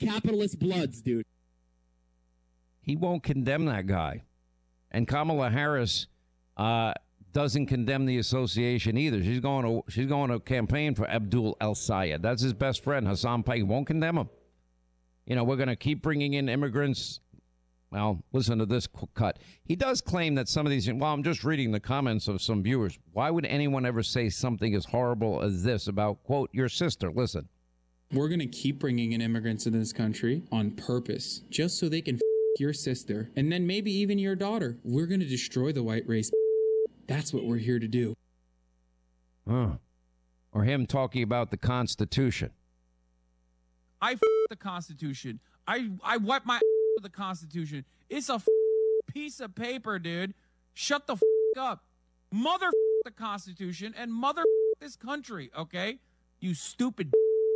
capitalist bloods, dude. He won't condemn that guy. And Kamala Harris doesn't condemn the association either. She's going to campaign for Abdul El-Sayed. That's his best friend, Hassan Pike. He won't condemn him. You know, we're going to keep bringing in immigrants. Well, listen to this cut. He does claim that some of these, well, I'm just reading the comments of some viewers. Why would anyone ever say something as horrible as this about, quote, your sister? Listen. We're going to keep bringing in immigrants into this country on purpose, just so they can your sister, and then maybe even your daughter. We're going to destroy the white race. That's what we're here to do. Or him talking about the Constitution. I the Constitution. I wipe my with the Constitution. It's a piece of paper, dude. Shut the up. Mother the Constitution and mother this country, okay? You stupid.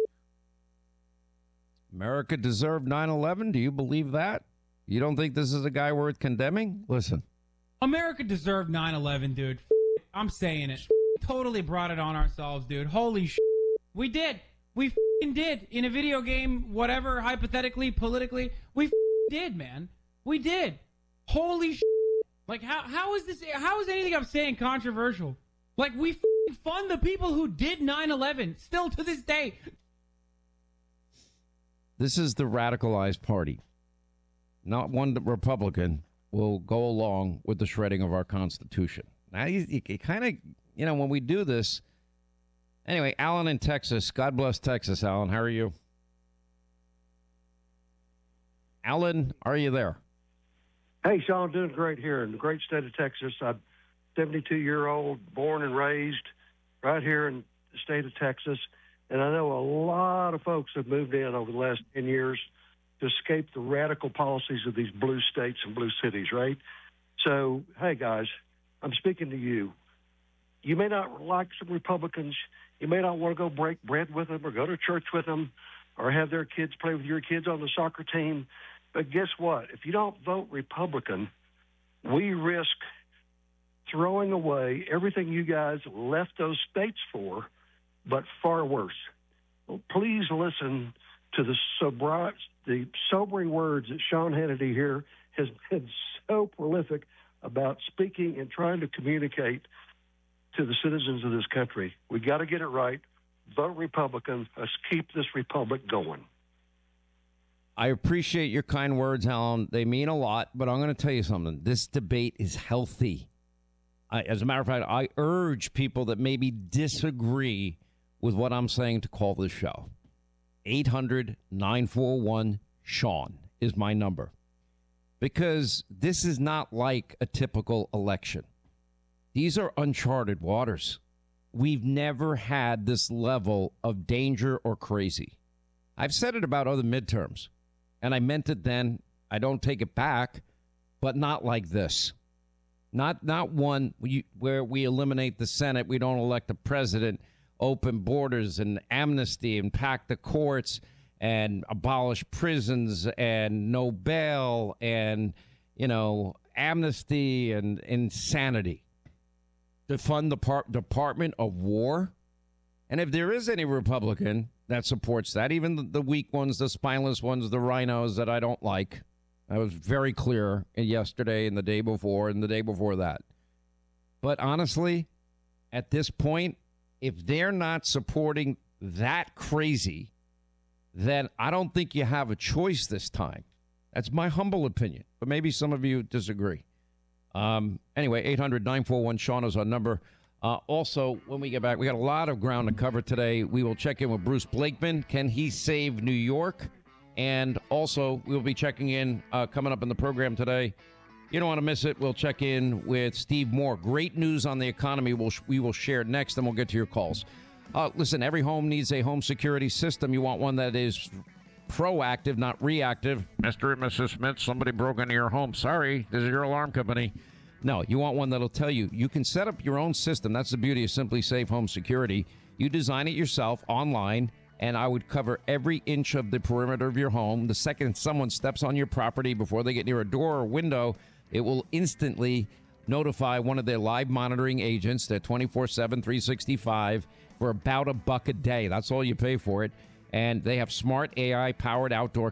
America deserved 9/11? Do you believe that? You don't think this is a guy worth condemning? Listen. America deserved 9/11, dude. I'm saying it. Totally brought it on ourselves, dude. Holy shit. We did. We did. In a video game, whatever, hypothetically, politically, we did, man. We did. Holy shit. Like, how is this? How is anything I'm saying controversial? Like, we fund the people who did 9/11 still to this day. This is the radicalized party. Not one Republican will go along with the shredding of our Constitution. Now, you kind of, you know, when we do this. Anyway, Alan in Texas. God bless Texas, Alan. How are you? Alan, are you there? Hey, Sean, doing great here in the great state of Texas. I'm 72-year-old, born and raised right here in the state of Texas. And I know a lot of folks have moved in over the last 10 years to escape the radical policies of these blue states and blue cities, right? So, hey, guys, I'm speaking to you. You may not like some Republicans. You may not want to go break bread with them or go to church with them or have their kids play with your kids on the soccer team. But guess what? If you don't vote Republican, we risk throwing away everything you guys left those states for, but far worse. Well, please listen to the sobering words that Sean Hannity here has been so prolific about speaking and trying to communicate to the citizens of this country. We got to get it right. Vote Republican. Let's keep this republic going. I appreciate your kind words, Alan. They mean a lot, but I'm going to tell you something. This debate is healthy. As a matter of fact, I urge people that maybe disagree with what I'm saying to call this show. 800-941-SEAN is my number. Because this is not like a typical election. These are uncharted waters. We've never had this level of danger or crazy. I've said it about other midterms, and I meant it then. I don't take it back, but not like this. Not one where we eliminate the Senate, we don't elect a president, open borders and amnesty and pack the courts and abolish prisons and no bail and, you know, amnesty and insanity. To fund the Department of War. And if there is any Republican that supports that, even the weak ones, the spineless ones, the rhinos that I don't like, I was very clear yesterday and the day before and the day before that. But honestly, at this point, if they're not supporting that crazy, then I don't think you have a choice this time. That's my humble opinion. But maybe some of you disagree. Anyway, 800-941-SEAN is our number. Also, when we get back, we got a lot of ground to cover today. We will check in with Bruce Blakeman. Can he save New York? And also, we'll be checking in coming up in the program today. You don't want to miss it. We'll check in with Steve Moore. Great news on the economy we will share next, and we'll get to your calls. Listen, every home needs a home security system. You want one that is proactive, not reactive. Mr. and Mrs. Smith, somebody broke into your home. Sorry, this is your alarm company. No, you want one that'll tell you. You can set up your own system. That's the beauty of Simply Safe Home Security. You design it yourself online, and I would cover every inch of the perimeter of your home. The second someone steps on your property before they get near a door or window, it will instantly notify one of their live monitoring agents. They're 24/7, 365 for about $1 a day. That's all you pay for it. And they have smart AI-powered outdoor